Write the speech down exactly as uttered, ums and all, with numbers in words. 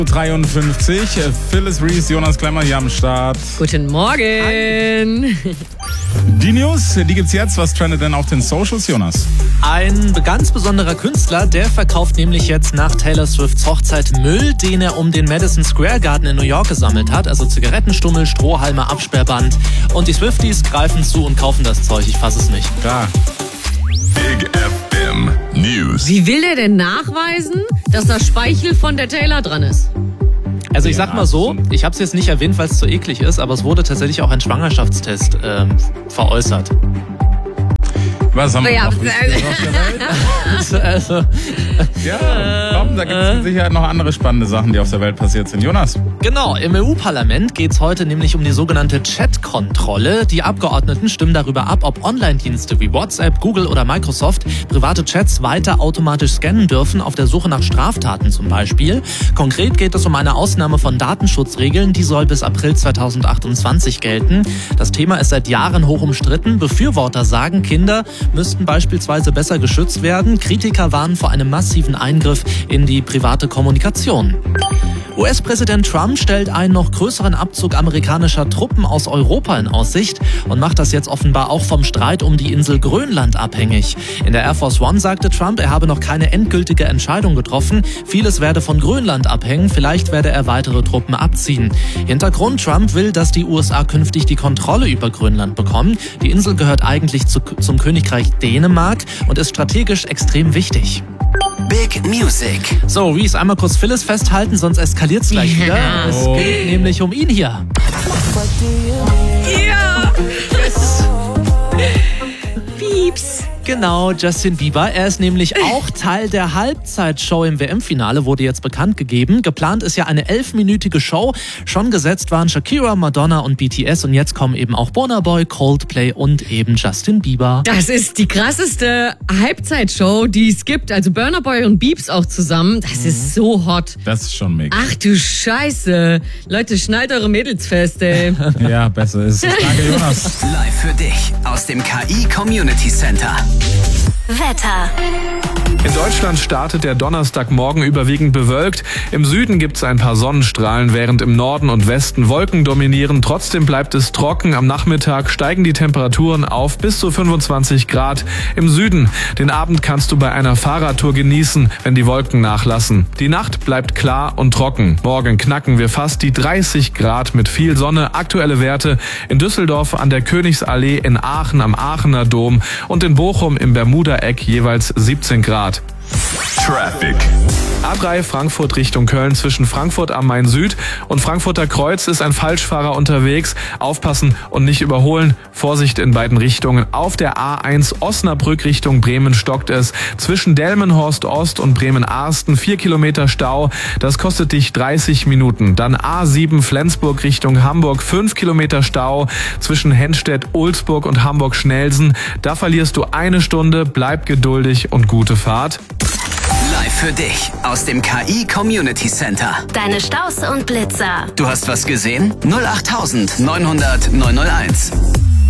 dreiundfünfzig. Phyllis Reese, Jonas Klemmer hier am Start. Guten Morgen. Die News, die gibt's jetzt. Was trendet denn auf den Socials, Jonas? Ein ganz besonderer Künstler, der verkauft nämlich jetzt nach Taylor Swifts Hochzeit Müll, den er um den Madison Square Garden in New York gesammelt hat. Also Zigarettenstummel, Strohhalme, Absperrband. Und die Swifties greifen zu und kaufen das Zeug. Ich fasse es nicht. Da. Big F M News. Wie will der denn nachweisen, dass da Speichel von der Taylor dran ist? Also ich sag mal so, ich habe es jetzt nicht erwähnt, weil es zu eklig ist, aber es wurde tatsächlich auch ein Schwangerschaftstest ähm, veräußert. Was haben wir Ja, noch Wichtiges auf der Welt? also, Ja, komm, da gibt es mit Sicherheit noch andere spannende Sachen, die auf der Welt passiert sind. Jonas? Genau, im E U-Parlament geht es heute nämlich um die sogenannte Chat-Kontrolle. Die Abgeordneten stimmen darüber ab, ob Online-Dienste wie WhatsApp, Google oder Microsoft private Chats weiter automatisch scannen dürfen, auf der Suche nach Straftaten zum Beispiel. Konkret geht es um eine Ausnahme von Datenschutzregeln, die soll bis April zweitausendachtundzwanzig gelten. Das Thema ist seit Jahren hoch umstritten. Befürworter sagen, Kinder müssten beispielsweise besser geschützt werden. Kritiker warnen vor einem massiven Eingriff in die private Kommunikation. U S-Präsident Trump stellt einen noch größeren Abzug amerikanischer Truppen aus Europa in Aussicht und macht das jetzt offenbar auch vom Streit um die Insel Grönland abhängig. In der Air Force One sagte Trump, er habe noch keine endgültige Entscheidung getroffen. Vieles werde von Grönland abhängen, vielleicht werde er weitere Truppen abziehen. Hintergrund: Trump will, dass die U S A künftig die Kontrolle über Grönland bekommen. Die Insel gehört eigentlich zu, zum Königreich Dänemark und ist strategisch extrem wichtig. Big Music. So, Reese, einmal kurz Phyllis festhalten, sonst eskaliert es gleich wieder. Ja. Es Oh. geht nämlich um ihn hier. Ja. Yes. Pieps. Genau, Justin Bieber. Er ist nämlich auch Teil der Halbzeitshow im W M-Finale, wurde jetzt bekannt gegeben. Geplant ist ja eine elfminütige Show. Schon gesetzt waren Shakira, Madonna und B T S. Und jetzt kommen eben auch Burna Boy, Coldplay und eben Justin Bieber. Das ist die krasseste Halbzeitshow, die es gibt. Also Burna Boy und Beeps auch zusammen. Das ist so hot. Das ist schon mega. Ach du Scheiße. Leute, schnallt eure Mädels fest, ey. Ja, besser ist es. Danke, Jonas. Live für dich aus dem K I Community Center. Wetter. In Deutschland startet der Donnerstagmorgen überwiegend bewölkt. Im Süden gibt es ein paar Sonnenstrahlen, während im Norden und Westen Wolken dominieren. Trotzdem bleibt es trocken. Am Nachmittag steigen die Temperaturen auf bis zu fünfundzwanzig Grad. Im Süden, den Abend kannst du bei einer Fahrradtour genießen, wenn die Wolken nachlassen. Die Nacht bleibt klar und trocken. Morgen knacken wir fast die dreißig Grad mit viel Sonne. Aktuelle Werte in Düsseldorf an der Königsallee, in Aachen am Aachener Dom und in Bochum im Bermuda-Eck jeweils siebzehn Grad. Traffic. A drei Frankfurt Richtung Köln zwischen Frankfurt am Main Süd und Frankfurter Kreuz ist ein Falschfahrer unterwegs. Aufpassen und nicht überholen. Vorsicht in beiden Richtungen. Auf der A eins Osnabrück Richtung Bremen stockt es. Zwischen Delmenhorst Ost und Bremen-Arsten vier Kilometer Stau. Das kostet dich dreißig Minuten. Dann A sieben Flensburg Richtung Hamburg fünf Kilometer Stau. Zwischen Henstedt-Ulzburg und Hamburg-Schnelsen. Da verlierst du eine Stunde. Bleib geduldig und gute Fahrt. Live für dich aus dem K I Community Center. Deine Staus und Blitzer. Du hast was gesehen? null acht neunhundert neunhunderteins.